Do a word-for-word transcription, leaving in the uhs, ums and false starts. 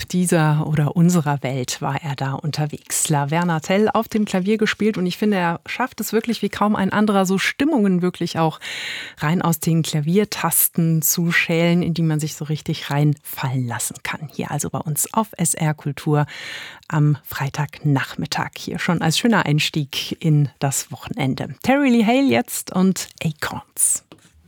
dieser oder unserer Welt war er da unterwegs. LaVerna Tell auf dem Klavier gespielt und ich finde, er schafft es wirklich wie kaum ein anderer, so Stimmungen wirklich auch rein aus den Klaviertasten zu schälen, in die man sich so richtig reinfallen lassen kann. Hier also bei uns auf S R Kultur am Freitagnachmittag. Hier schon als schöner Einstieg in das Wochenende. Terry Lee Hale jetzt und Acorns.